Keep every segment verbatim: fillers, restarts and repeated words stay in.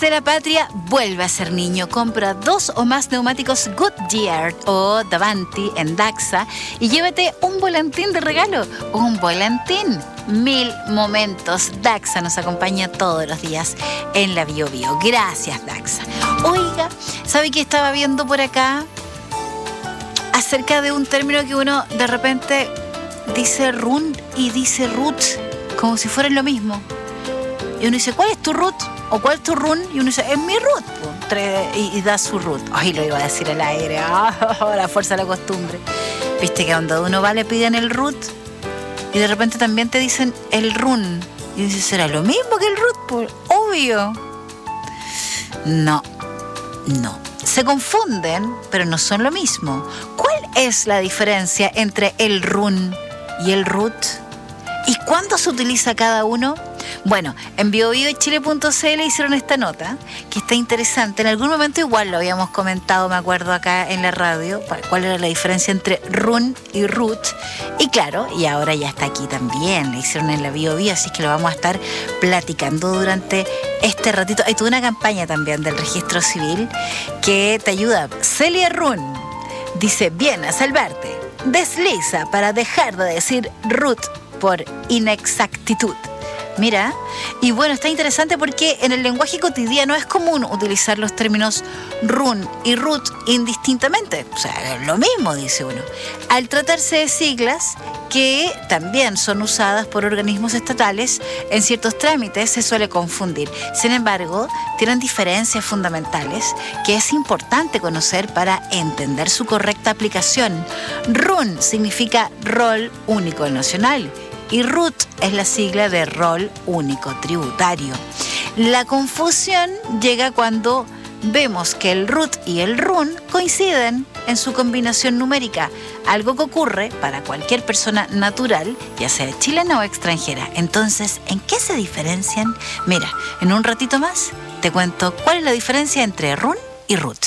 de la patria, vuelve a ser niño. Compra dos o más neumáticos Goodyear o Davanti en Daxa y llévate un volantín de regalo. Un volantín. Mil momentos. Daxa nos acompaña todos los días en la Bio Bio. Gracias, Daxa. Oiga, ¿sabe qué estaba viendo por acá? Acerca de un término que uno de repente dice run y dice root, como si fueran lo mismo. Y uno dice, ¿cuál es tu root? ¿O cuál es tu run? Y uno dice, es mi root. Y, y da su root. Ay, lo iba a decir al aire. Oh, la fuerza de la costumbre. Viste que cuando uno va le piden el root y de repente también te dicen el run. Y dices, ¿será lo mismo que el root? Pues, obvio. No, no. Se confunden, pero no son lo mismo. ¿Cuál es la diferencia entre el run y el root? ¿Y cuándo se utiliza cada uno? Bueno, en bio bio chile punto c l hicieron esta nota, que está interesante. En algún momento igual lo habíamos comentado, me acuerdo, acá en la radio, cuál era la diferencia entre run y root. Y claro, y ahora ya está aquí también, le hicieron en la Bio Bio, así que lo vamos a estar platicando durante este ratito. Hay toda una campaña también del registro civil que te ayuda. Celia Run dice, bien, a salvarte. Desliza para dejar de decir root por inexactitud. Mira, y bueno, está interesante porque en el lenguaje cotidiano es común utilizar los términos run y root indistintamente. O sea, es lo mismo, dice uno. Al tratarse de siglas que también son usadas por organismos estatales, en ciertos trámites se suele confundir. Sin embargo, tienen diferencias fundamentales que es importante conocer para entender su correcta aplicación. Run significa rol único nacional. Y root es la sigla de rol único tributario. La confusión llega cuando vemos que el root y el run coinciden en su combinación numérica, algo que ocurre para cualquier persona natural, ya sea chilena o extranjera. Entonces, ¿en qué se diferencian? Mira, en un ratito más te cuento cuál es la diferencia entre run y root.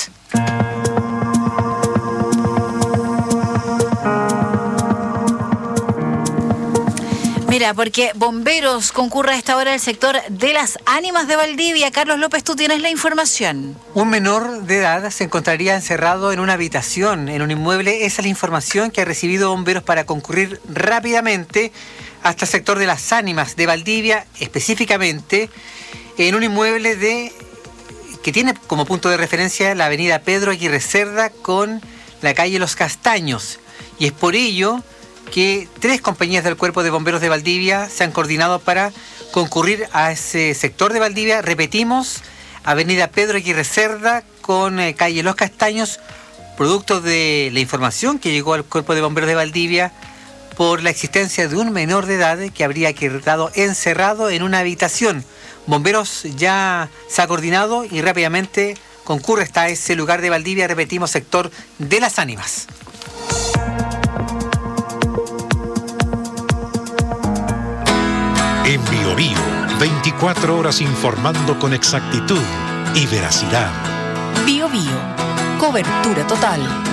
Mira, porque bomberos concurre a esta hora al sector de Las Ánimas de Valdivia. Carlos López, tú tienes la información. Un menor de edad se encontraría encerrado en una habitación, en un inmueble. Esa es la información que ha recibido bomberos para concurrir rápidamente hasta el sector de Las Ánimas de Valdivia, específicamente en un inmueble de que tiene como punto de referencia la avenida Pedro Aguirre Cerda con la calle Los Castaños. Y es por ello que tres compañías del Cuerpo de Bomberos de Valdivia se han coordinado para concurrir a ese sector de Valdivia. Repetimos, avenida Pedro Aguirre Cerda con eh, calle Los Castaños, producto de la información que llegó al Cuerpo de Bomberos de Valdivia por la existencia de un menor de edad que habría quedado encerrado en una habitación. Bomberos ya se ha coordinado y rápidamente concurre hasta ese lugar de Valdivia, repetimos, sector de Las Ánimas. En Bio Bio, veinticuatro horas informando con exactitud y veracidad. Bio Bio, cobertura total.